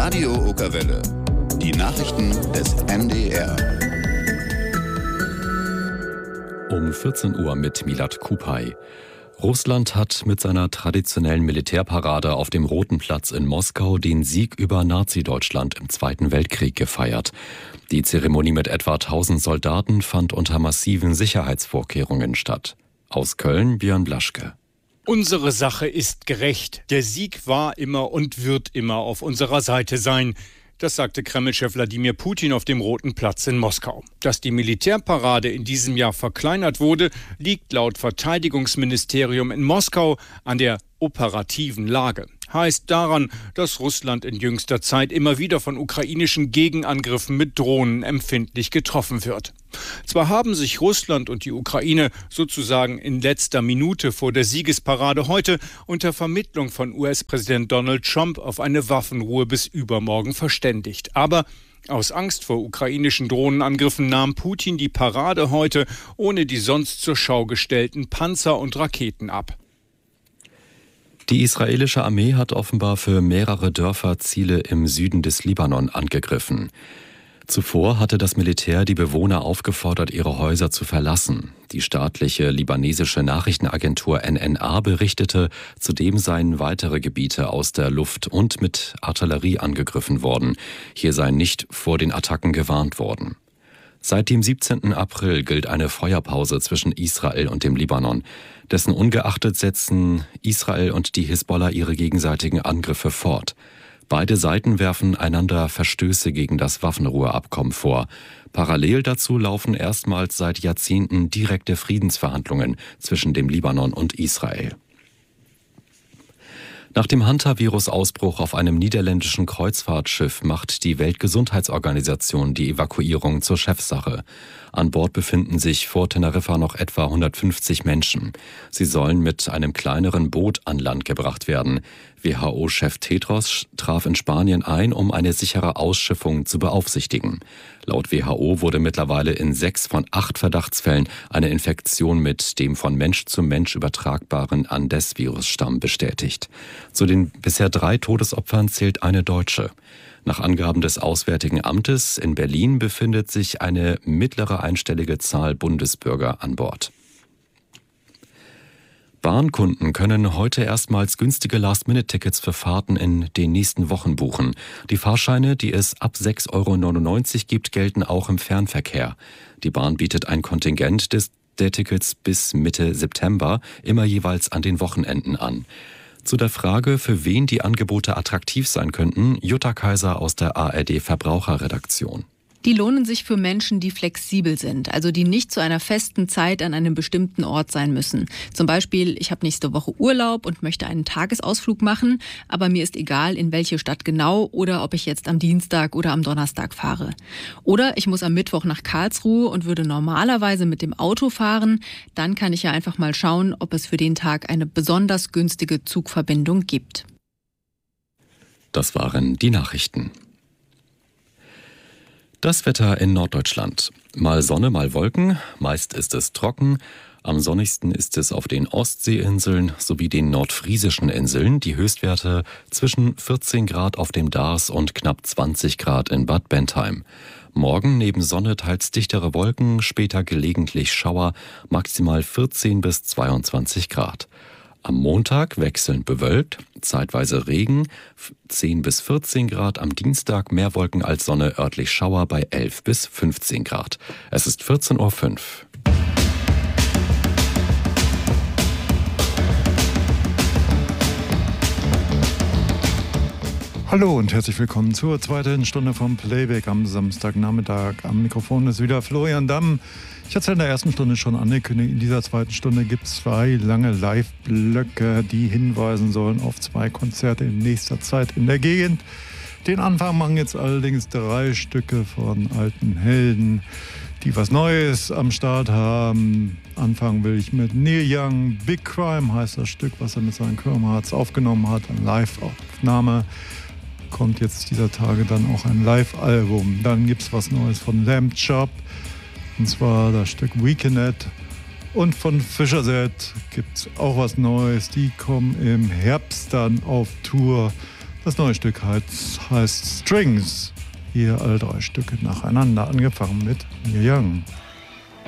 Radio Okerwelle. Die Nachrichten des MDR. Um 14 Uhr mit Milad Kupay. Russland hat mit seiner traditionellen Militärparade auf dem Roten Platz in Moskau den Sieg über Nazi-Deutschland im Zweiten Weltkrieg gefeiert. Die Zeremonie mit etwa 1000 Soldaten fand unter massiven Sicherheitsvorkehrungen statt. Aus Köln Björn Blaschke. Unsere Sache ist gerecht. Der Sieg war immer und wird immer auf unserer Seite sein. Das sagte Kreml-Chef Wladimir Putin auf dem Roten Platz in Moskau. Dass die Militärparade in diesem Jahr verkleinert wurde, liegt laut Verteidigungsministerium in Moskau an der operativen Lage. Heißt daran, dass Russland in jüngster Zeit immer wieder von ukrainischen Gegenangriffen mit Drohnen empfindlich getroffen wird. Zwar haben sich Russland und die Ukraine sozusagen in letzter Minute vor der Siegesparade heute unter Vermittlung von US-Präsident Donald Trump auf eine Waffenruhe bis übermorgen verständigt. Aber aus Angst vor ukrainischen Drohnenangriffen nahm Putin die Parade heute ohne die sonst zur Schau gestellten Panzer und Raketen ab. Die israelische Armee hat offenbar für mehrere Dörfer Ziele im Süden des Libanon angegriffen. Zuvor hatte das Militär die Bewohner aufgefordert, ihre Häuser zu verlassen. Die staatliche libanesische Nachrichtenagentur NNA berichtete, zudem seien weitere Gebiete aus der Luft und mit Artillerie angegriffen worden. Hier sei nicht vor den Attacken gewarnt worden. Seit dem 17. April gilt eine Feuerpause zwischen Israel und dem Libanon. Dessen ungeachtet setzen Israel und die Hisbollah ihre gegenseitigen Angriffe fort. Beide Seiten werfen einander Verstöße gegen das Waffenruheabkommen vor. Parallel dazu laufen erstmals seit Jahrzehnten direkte Friedensverhandlungen zwischen dem Libanon und Israel. Nach dem Hantavirus-Ausbruch auf einem niederländischen Kreuzfahrtschiff macht die Weltgesundheitsorganisation die Evakuierung zur Chefsache. An Bord befinden sich vor Teneriffa noch etwa 150 Menschen. Sie sollen mit einem kleineren Boot an Land gebracht werden. WHO-Chef Tedros traf in Spanien ein, um eine sichere Ausschiffung zu beaufsichtigen. Laut WHO wurde mittlerweile in 6 von 8 Verdachtsfällen eine Infektion mit dem von Mensch zu Mensch übertragbaren Andes-Virusstamm bestätigt. Zu den bisher 3 Todesopfern zählt eine Deutsche. Nach Angaben des Auswärtigen Amtes in Berlin befindet sich eine mittlere einstellige Zahl Bundesbürger an Bord. Bahnkunden können heute erstmals günstige Last-Minute-Tickets für Fahrten in den nächsten Wochen buchen. Die Fahrscheine, die es ab 6,99 € gibt, gelten auch im Fernverkehr. Die Bahn bietet ein Kontingent der Tickets bis Mitte September, immer jeweils an den Wochenenden an. Zu der Frage, für wen die Angebote attraktiv sein könnten, Jutta Kaiser aus der ARD Verbraucherredaktion. Die lohnen sich für Menschen, die flexibel sind, also die nicht zu einer festen Zeit an einem bestimmten Ort sein müssen. Zum Beispiel, ich habe nächste Woche Urlaub und möchte einen Tagesausflug machen, aber mir ist egal, in welche Stadt genau oder ob ich jetzt am Dienstag oder am Donnerstag fahre. Oder ich muss am Mittwoch nach Karlsruhe und würde normalerweise mit dem Auto fahren. Dann kann ich ja einfach mal schauen, ob es für den Tag eine besonders günstige Zugverbindung gibt. Das waren die Nachrichten. Das Wetter in Norddeutschland. Mal Sonne, mal Wolken, meist ist es trocken. Am sonnigsten ist es auf den Ostseeinseln sowie den nordfriesischen Inseln. Die Höchstwerte zwischen 14 Grad auf dem Dars und knapp 20 Grad in Bad Bentheim. Morgen neben Sonne teils dichtere Wolken, später gelegentlich Schauer, maximal 14 bis 22 Grad. Am Montag wechselnd bewölkt, zeitweise Regen, 10 bis 14 Grad. Am Dienstag mehr Wolken als Sonne, örtlich Schauer bei 11 bis 15 Grad. Es ist 14:05 Uhr. Hallo und herzlich willkommen zur zweiten Stunde vom Playback am Samstagnachmittag. Am Mikrofon ist wieder Florian Damm. Ich hatte es ja in der ersten Stunde schon angekündigt. In dieser zweiten Stunde gibt es 2 lange Live-Blöcke, die hinweisen sollen auf 2 Konzerte in nächster Zeit in der Gegend. Den Anfang machen jetzt allerdings 3 Stücke von alten Helden, die was Neues am Start haben. Anfangen will ich mit Neil Young. Big Crime heißt das Stück, was er mit seinen Chörmhards aufgenommen hat. Eine Live-Aufnahme. Kommt jetzt dieser Tage dann auch ein Live-Album. Dann gibt es was Neues von Lamb Chop. Und zwar das Stück Weekend. Und von Fischer Z gibt es auch was Neues. Die kommen im Herbst dann auf Tour. Das neue Stück heißt Strings. Hier alle 3 Stücke nacheinander, angefangen mit Neil Young.